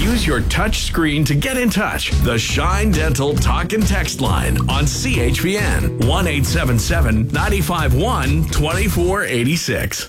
use your touch screen to get in touch. The Shine Dental Talk and Text line on CHPN 1-877-951-2486.